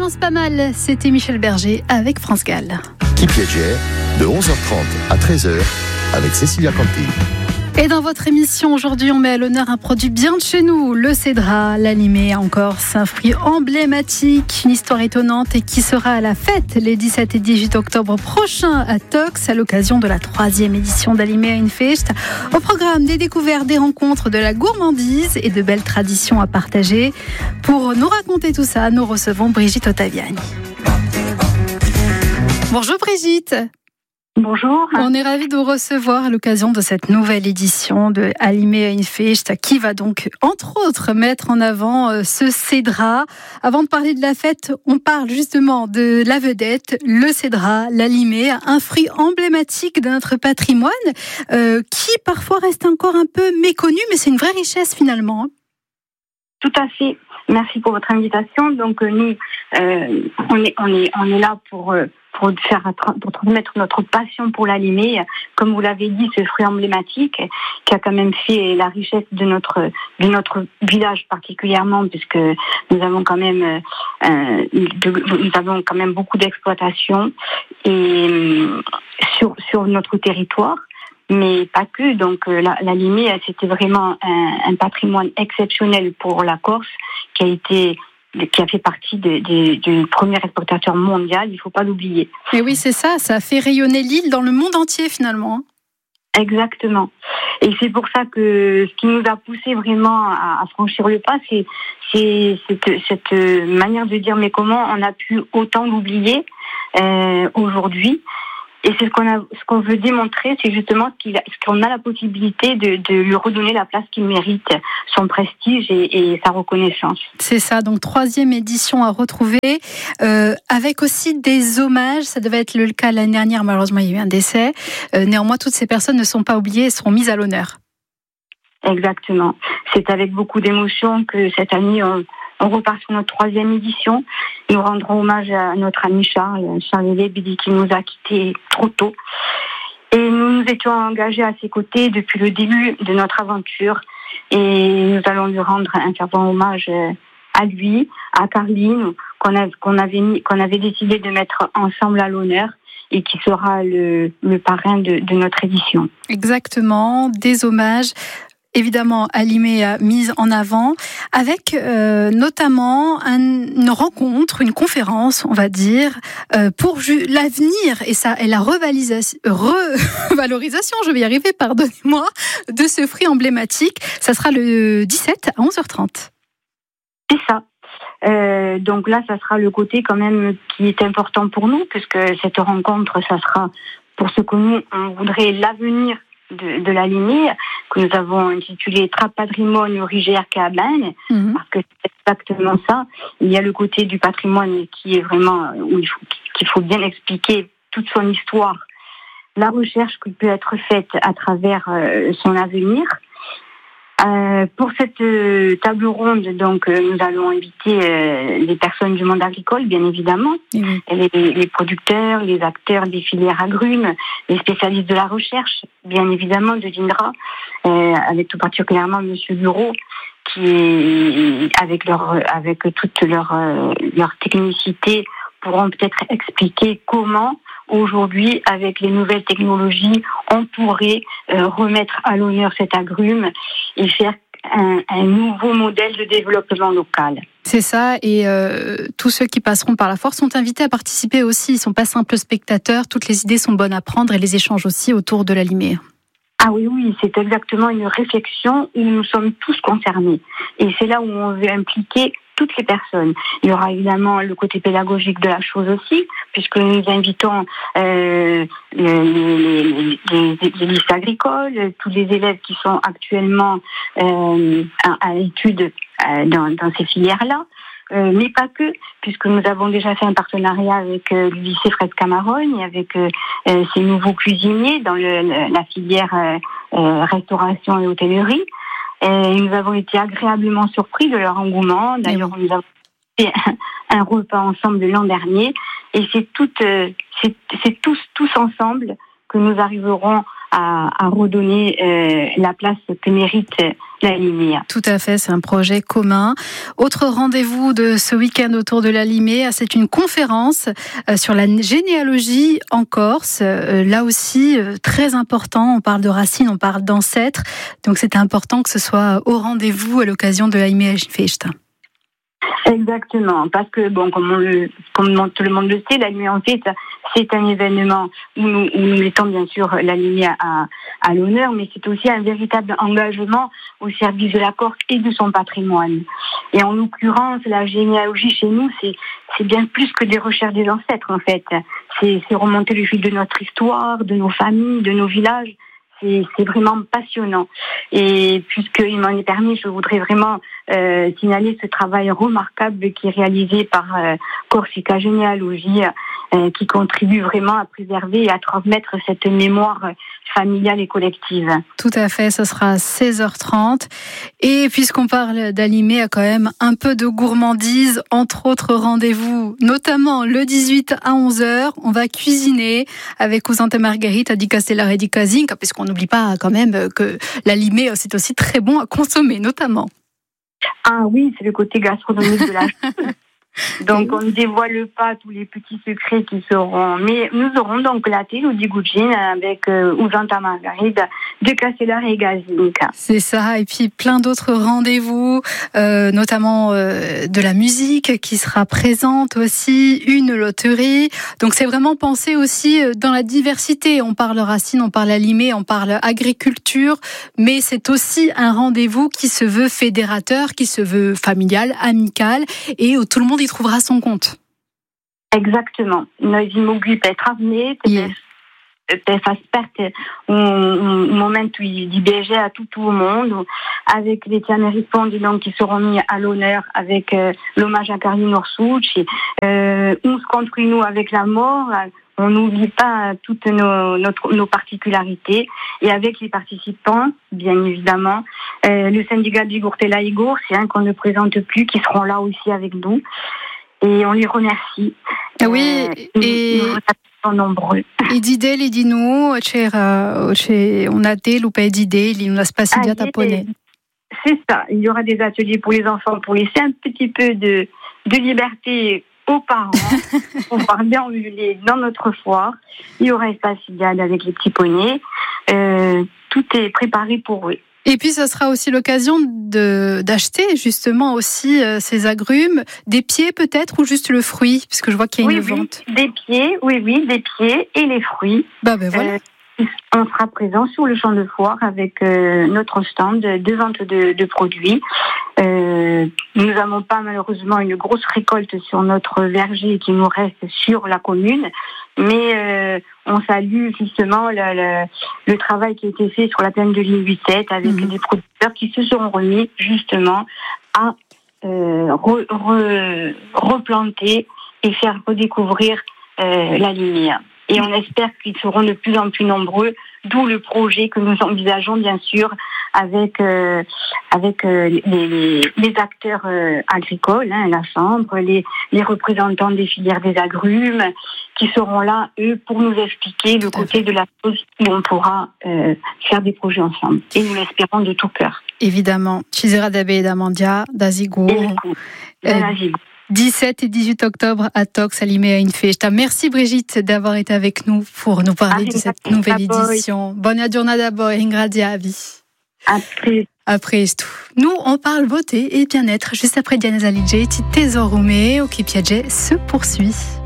commence pas mal, c'était Michel Berger avec France Gall. Qui piégait de 11h30 à 13h avec Cécilia Canty. Et dans votre émission aujourd'hui, on met à l'honneur un produit bien de chez nous, le cédrat, l'Alimé en Corse, un fruit emblématique, une histoire étonnante et qui sera à la fête les 17 et 18 octobre prochains à Tox à l'occasion de la 3e édition d'Alimé Einfest. Au programme des découvertes, des rencontres, de la gourmandise et de belles traditions à partager. Pour nous raconter tout ça, nous recevons Brigitte Ottaviani. Bonjour Brigitte. Bonjour. On est ravis de vous recevoir à l'occasion de cette nouvelle édition de Alimé Einfest qui va donc, entre autres, mettre en avant ce cédrat. Avant de parler de la fête, on parle justement de la vedette, le cédrat, l'Alimé, un fruit emblématique de notre patrimoine qui parfois reste encore un peu méconnu, mais c'est une vraie richesse finalement. Tout à fait. Merci pour votre invitation. Donc nous, on est là pour transmettre notre passion pour l'Alimé. Comme vous l'avez dit, ce fruit emblématique qui a quand même fait la richesse de notre village particulièrement, puisque nous avons quand même beaucoup d'exploitation et sur notre territoire. Mais pas que. Donc l'Alimé, c'était vraiment un patrimoine exceptionnel pour la Corse qui a fait partie du premier exportateur mondial. Il ne faut pas l'oublier. Et oui, c'est ça. Ça a fait rayonner l'île dans le monde entier finalement. Exactement. Et c'est pour ça que ce qui nous a poussé vraiment à franchir le pas, c'est cette manière de dire mais comment on a pu autant l'oublier aujourd'hui. Et c'est ce qu'on veut démontrer, c'est justement qu'on a la possibilité de lui redonner la place qu'il mérite, son prestige et sa reconnaissance. C'est ça, donc 3e édition à retrouver, avec aussi des hommages. Ça devait être le cas l'année dernière, malheureusement il y a eu un décès. Néanmoins, toutes ces personnes ne sont pas oubliées et seront mises à l'honneur. Exactement. C'est avec beaucoup d'émotion que cette année, on repart sur notre 3e édition. Nous rendrons hommage à notre ami Charles Lebedi qui nous a quittés trop tôt. Et nous nous étions engagés à ses côtés depuis le début de notre aventure. Et nous allons lui rendre un fervent hommage à lui, à Carline, qu'on avait décidé de mettre ensemble à l'honneur et qui sera le parrain de notre édition. Exactement, des hommages. Évidemment, Alimé a mise en avant avec notamment une rencontre, une conférence, on va dire, pour l'avenir et la revalorisation, je vais y arriver, pardonnez-moi, de ce fruit emblématique. Ça sera le 17 à 11h30. C'est ça. Donc là, ça sera le côté quand même qui est important pour nous, puisque cette rencontre, ça sera pour ce que nous, on voudrait l'avenir de l'Alimé, que nous avons intitulé Tra patrimoine originaire Cabane, parce que c'est exactement ça. Il y a le côté du patrimoine qui est vraiment, qu'il faut bien expliquer toute son histoire, la recherche qui peut être faite à travers son avenir. Pour cette table ronde, donc, nous allons inviter les personnes du monde agricole, bien évidemment, les producteurs, les acteurs des filières agrumes, les spécialistes de la recherche, bien évidemment, de l'INRA, avec tout particulièrement Monsieur Bureau, qui, avec toute leur technicité, pourront peut-être expliquer comment, aujourd'hui, avec les nouvelles technologies, on pourrait remettre à l'honneur cet agrume et faire un nouveau modèle de développement local. C'est ça, et tous ceux qui passeront par la foire sont invités à participer aussi. Ils ne sont pas simples spectateurs, toutes les idées sont bonnes à prendre et les échanges aussi autour de l'Alimé. Ah oui, c'est exactement une réflexion où nous sommes tous concernés. Et c'est là où on veut impliquer toutes les personnes. Il y aura évidemment le côté pédagogique de la chose aussi, puisque nous invitons les lycées agricoles, tous les élèves qui sont actuellement à l'étude dans ces filières-là. Mais pas que, puisque nous avons déjà fait un partenariat avec le lycée Fred Camarogne, avec ces nouveaux cuisiniers dans la filière restauration et hôtellerie. Et nous avons été agréablement surpris de leur engouement. D'ailleurs, nous avons fait un repas ensemble l'an dernier. Et c'est tous ensemble que nous arriverons à redonner la place que mérite la Limée. Tout à fait, c'est un projet commun. Autre rendez-vous de ce week-end autour de la Limée, c'est une conférence sur la généalogie en Corse. Là aussi, très important, on parle de racines, on parle d'ancêtres. Donc c'est important que ce soit au rendez-vous à l'occasion de la Limée Fest. Exactement, parce que bon, comme tout le monde le sait, la Limée en fait, c'est un événement où nous mettons bien sûr la Limée à l'honneur, mais c'est aussi un véritable engagement au service de la Corse et de son patrimoine. Et en l'occurrence, la généalogie chez nous, c'est bien plus que des recherches des ancêtres en fait. C'est remonter le fil de notre histoire, de nos familles, de nos villages. C'est vraiment passionnant. Et puisqu'il m'en est permis, je voudrais vraiment signaler ce travail remarquable qui est réalisé par Corsica Généalogie, qui contribue vraiment à préserver et à transmettre cette mémoire familiale et collective. Tout à fait, ce sera à 16h30. Et puisqu'on parle d'Alimé, il y a quand même un peu de gourmandise, entre autres rendez-vous, notamment le 18 à 11h. On va cuisiner avec Cousante Marguerite di Castellare e di Casinca, puisqu'on n'oublie pas quand même que l'Alimé, c'est aussi très bon à consommer, notamment. Ah oui, c'est le côté gastronomique de la chose. Donc, on ne dévoile pas tous les petits secrets qui seront. Mais nous aurons donc la télé di Gugine avec Usanta Margarida de Castellare e Casinca. C'est ça. Et puis, plein d'autres rendez-vous, notamment de la musique qui sera présente aussi, une loterie. Donc, c'est vraiment pensé aussi dans la diversité. On parle racines, on parle Alimé, on parle agriculture, mais c'est aussi un rendez-vous qui se veut fédérateur, qui se veut familial, amical, et où tout le monde y trouvera son compte. Exactement. Noi mogli per travne, per far parte un momento di bege à tout le monde, avec les tiane rispondi donc qui seront mis à l'honneur avec l'hommage à Carlino Orsucci, uns contre nous avec la mort. On n'oublie pas toutes nos particularités. Et avec les participants, bien évidemment, le syndicat du Gourtela Igor, c'est un qu'on ne présente plus, qui seront là aussi avec nous. Et on les remercie. Oui, et nous sommes nombreux. E d'idée, dis-nous, on a des loupés d'idées, il nous a pas si bien taponné. C'est ça. Il y aura des ateliers pour les enfants pour laisser un petit peu de liberté aux parents, pour pouvoir bien envuler dans notre foire. Il y aura espace idéal avec les petits poneys. Tout est préparé pour eux. Et puis, ça sera aussi l'occasion d'acheter justement aussi ces agrumes, des pieds peut-être, ou juste le fruit, puisque je vois qu'il y a une vente. Des pieds, des pieds et les fruits. Voilà. On sera présent sur le champ de foire avec notre stand de vente de produits. Nous n'avons pas malheureusement une grosse récolte sur notre verger qui nous reste sur la commune, mais on salue justement le travail qui a été fait sur la plaine de l'Île-Huissette avec des producteurs qui se seront remis justement à replanter et faire redécouvrir la Limée. Et on espère qu'ils seront de plus en plus nombreux, d'où le projet que nous envisageons bien sûr avec les acteurs agricoles, la Chambre, les représentants des filières des agrumes, qui seront là, eux, pour nous expliquer le côté de la chose où on pourra faire des projets ensemble. Et nous l'espérons de tout cœur. Évidemment. Chisera d'Abbé d'Amandia, d'Azigo. 17 et 18 octobre à Tox, à Limée, à Infesta. Merci Brigitte d'avoir été avec nous pour nous parler de cette nouvelle édition. Bonne giornata d'abord, Ingradia Avi. Après tout. Nous, on parle beauté et bien-être juste après Diana Zaligé. Tesorume, au Kipiaget se poursuit.